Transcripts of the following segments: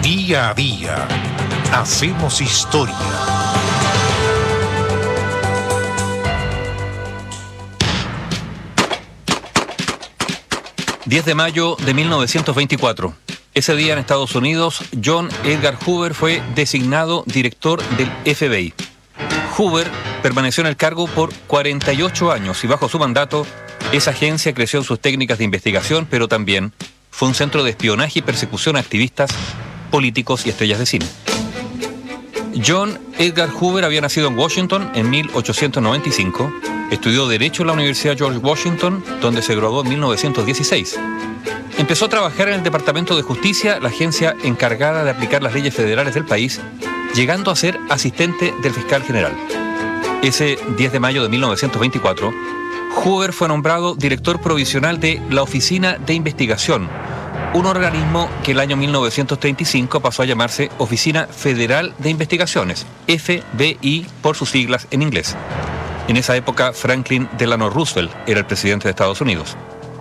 Día a día hacemos historia. ...10 de mayo de 1924. Ese día en Estados Unidos, John Edgar Hoover fue designado director del FBI. Hoover permaneció en el cargo por 48 años y bajo su mandato, esa agencia creció en sus técnicas de investigación, pero también fue un centro de espionaje y persecución a activistas, políticos y estrellas de cine. John Edgar Hoover había nacido en Washington en 1895, estudió Derecho en la Universidad George Washington, donde se graduó en 1916. Empezó a trabajar en el Departamento de Justicia, la agencia encargada de aplicar las leyes federales del país, llegando a ser asistente del fiscal general. Ese 10 de mayo de 1924, Hoover fue nombrado director provisional de la Oficina de Investigación, un organismo que el año 1935 pasó a llamarse Oficina Federal de Investigaciones, FBI por sus siglas en inglés. En esa época, Franklin Delano Roosevelt era el presidente de Estados Unidos.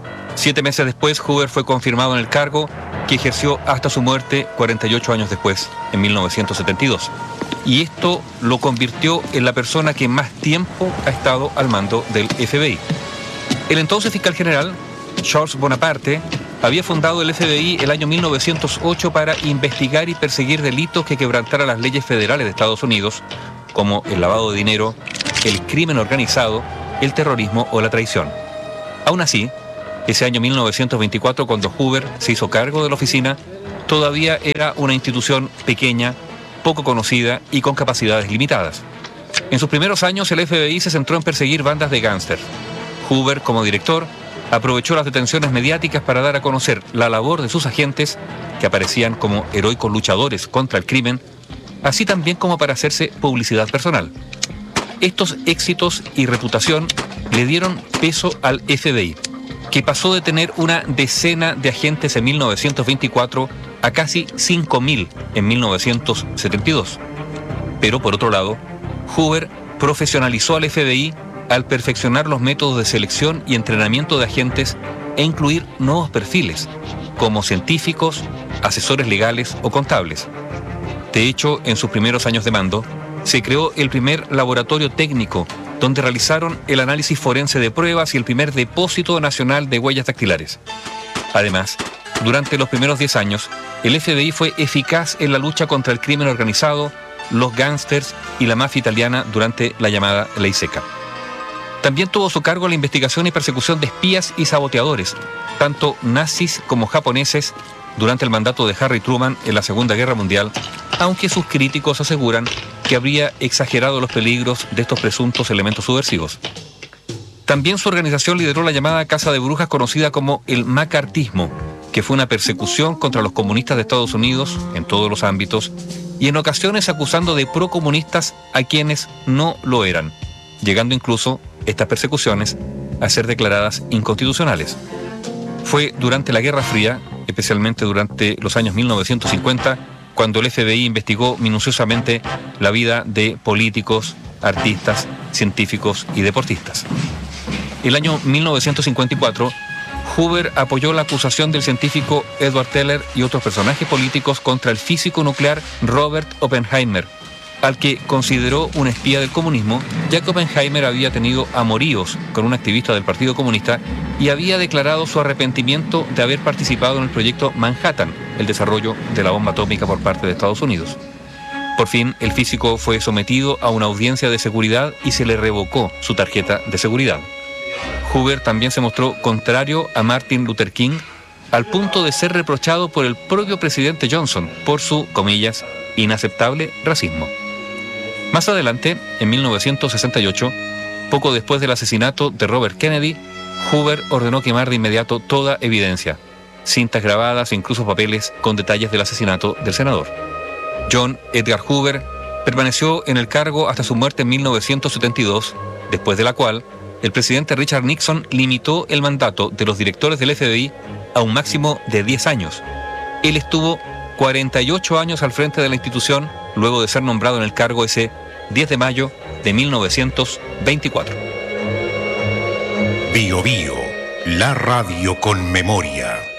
7 meses después, Hoover fue confirmado en el cargo, que ejerció hasta su muerte 48 años después, en 1972. Y esto lo convirtió en la persona que más tiempo ha estado al mando del FBI. El entonces fiscal general, Charles Bonaparte, había fundado el FBI el año 1908 para investigar y perseguir delitos que quebrantaran las leyes federales de Estados Unidos, como el lavado de dinero, el crimen organizado, el terrorismo o la traición. Aún así, ese año 1924, cuando Hoover se hizo cargo de la oficina, todavía era una institución pequeña, poco conocida y con capacidades limitadas. En sus primeros años, el FBI se centró en perseguir bandas de gángsters. Hoover, como director, aprovechó las detenciones mediáticas para dar a conocer la labor de sus agentes, que aparecían como heroicos luchadores contra el crimen, así también como para hacerse publicidad personal. Estos éxitos y reputación le dieron peso al FBI, que pasó de tener una decena de agentes en 1924 a casi 5.000 en 1972. Pero por otro lado, Hoover profesionalizó al FBI al perfeccionar los métodos de selección y entrenamiento de agentes e incluir nuevos perfiles, como científicos, asesores legales o contables. De hecho, en sus primeros años de mando, se creó el primer laboratorio técnico, donde realizaron el análisis forense de pruebas y el primer depósito nacional de huellas dactilares. Además, durante los primeros 10 años, el FBI fue eficaz en la lucha contra el crimen organizado, los gángsters y la mafia italiana durante la llamada Ley Seca. También tuvo a su cargo la investigación y persecución de espías y saboteadores, tanto nazis como japoneses, durante el mandato de Harry Truman en la Segunda Guerra Mundial, aunque sus críticos aseguran que habría exagerado los peligros de estos presuntos elementos subversivos. También su organización lideró la llamada Casa de Brujas, conocida como el macartismo, que fue una persecución contra los comunistas de Estados Unidos en todos los ámbitos y en ocasiones acusando de procomunistas a quienes no lo eran, llegando incluso estas persecuciones a ser declaradas inconstitucionales. Fue durante la Guerra Fría, especialmente durante los años 1950, cuando el FBI investigó minuciosamente la vida de políticos, artistas, científicos y deportistas. El año 1954, Hoover apoyó la acusación del científico Edward Teller y otros personajes políticos contra el físico nuclear Robert Oppenheimer, al que consideró un espía del comunismo, ya que Oppenheimer había tenido amoríos con un activista del Partido Comunista y había declarado su arrepentimiento de haber participado en el proyecto Manhattan, el desarrollo de la bomba atómica por parte de Estados Unidos. Por fin, el físico fue sometido a una audiencia de seguridad y se le revocó su tarjeta de seguridad. Hoover también se mostró contrario a Martin Luther King, al punto de ser reprochado por el propio presidente Johnson por su, comillas, inaceptable racismo. Más adelante, en 1968, poco después del asesinato de Robert Kennedy, Hoover ordenó quemar de inmediato toda evidencia, cintas grabadas e incluso papeles con detalles del asesinato del senador. John Edgar Hoover permaneció en el cargo hasta su muerte en 1972, después de la cual el presidente Richard Nixon limitó el mandato de los directores del FBI a un máximo de 10 años. Él estuvo 48 años al frente de la institución, luego de ser nombrado en el cargo ese 10 de mayo de 1924. Bio Bio, la radio con memoria.